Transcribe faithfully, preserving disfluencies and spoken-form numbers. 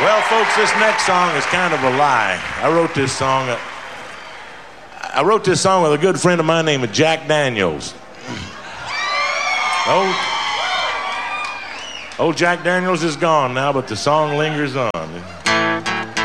Well, folks, this next song is kind of a lie. I wrote this song. Uh, I wrote this song with a good friend of mine named Jack Daniels. Old, old Jack Daniels is gone now, but the song lingers on.